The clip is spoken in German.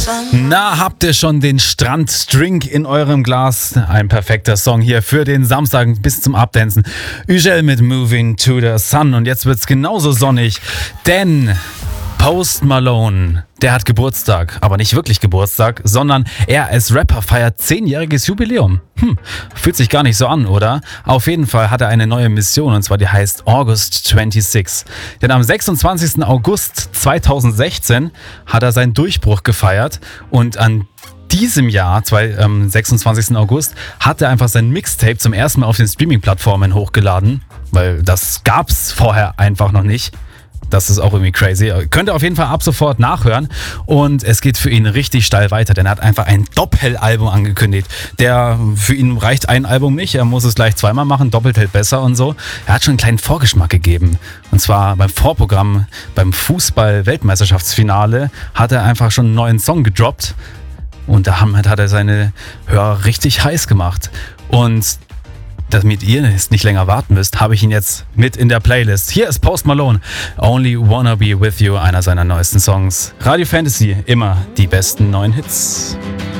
Na, habt ihr schon den Stranddrink in eurem Glas? Ein perfekter Song hier für den Samstag bis zum Abdancen. Ugel mit Moving to the Sun. Und jetzt wird's genauso sonnig, denn Post Malone, der hat Geburtstag, aber nicht wirklich Geburtstag, sondern er als Rapper feiert 10-jähriges Jubiläum. Fühlt sich gar nicht so an, oder? Auf jeden Fall hat er eine neue Mission, und zwar die heißt August 26. Denn am 26. August 2016 hat er seinen Durchbruch gefeiert und an diesem Jahr, 26. August, hat er einfach sein Mixtape zum ersten Mal auf den Streaming-Plattformen hochgeladen, weil das gab's vorher einfach noch nicht. Das ist auch irgendwie crazy. Könnt ihr auf jeden Fall ab sofort nachhören. Und es geht für ihn richtig steil weiter, denn er hat einfach ein Doppelalbum angekündigt. Für ihn reicht ein Album nicht, er muss es gleich zweimal machen, doppelt hält besser und so. Er hat schon einen kleinen Vorgeschmack gegeben. Und zwar beim Vorprogramm, beim Fußball-Weltmeisterschaftsfinale hat er einfach schon einen neuen Song gedroppt. Und damit hat er seine Hörer richtig heiß gemacht. Und damit ihr es nicht länger warten müsst, habe ich ihn jetzt mit in der Playlist. Hier ist Post Malone, Only Wanna Be With You, einer seiner neuesten Songs. Radio Fantasy, immer die besten neuen Hits.